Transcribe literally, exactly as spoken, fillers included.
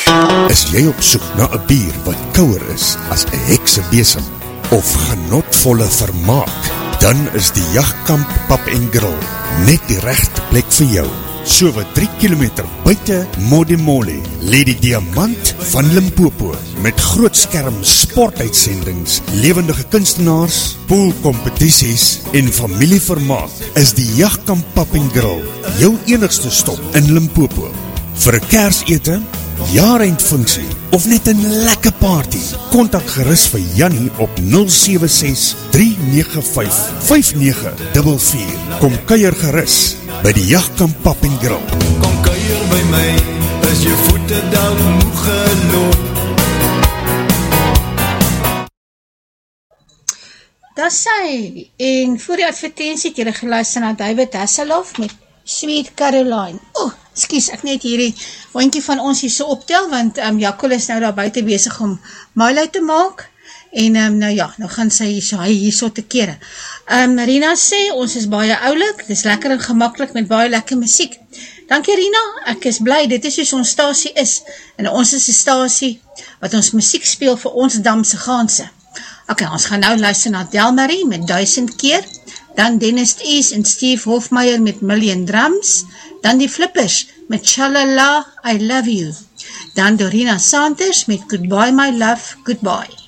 Is jy op soek na 'n bier wat kouer is as 'n heksebesem of genotvolle vermaak? Dan is die Jagkamp Pub en Grill net die regte plek vir jou. So wat drie kilometer buite Modimolle lê die Diamant van Limpopo met grootskerm sportuitsendings, lewendige kunstenaars, poolkompetisies en familievermaak is die Jagkamp Pub en Grill jou enigste stop in Limpopo. Vir 'n Kersete, jaareindfunksie of net 'n lekker party, kontak gerus vir Jannie op nul sewe ses drie nege vyf vyf nege vier vier. Kom kuier gerus by die Jagkamp Pub en Grill. Kom kuier by my, is jou voete dalk moeg geloop. Daar sy, en voor die advertentie het julle geluister na David Hasselhoff met Sweet Caroline. Oh, skies, ek net hierdie hondjie van ons hier so optel, want um, Jakkol is nou daar buiten bezig om muil uit te maak, en um, nou ja, nou gaan sy hier so, hy hier so te kere. Um, Rina sê, ons is baie oulik, dit is lekker en gemakkelijk met baie lekker muziek. Dankie Rina, ek is bly, dit is soos ons stasie is, en ons is die stasie wat ons muziek speel vir ons Damse Gaanse. Ok, ons gaan nou luister na Delmarie met Duisend Keer, dan Dennis East en Steve Hofmeyer met Million Drums, dan die Flippers met Shalala, I Love You, dan Dorina Sanders met Goodbye My Love, Goodbye.